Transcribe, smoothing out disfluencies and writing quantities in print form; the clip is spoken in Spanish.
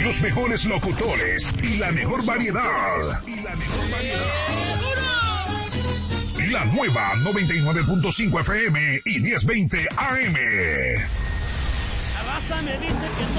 Los mejores locutores y la mejor variedad. La nueva 99.5 FM y 1020 AM. La raza me dice que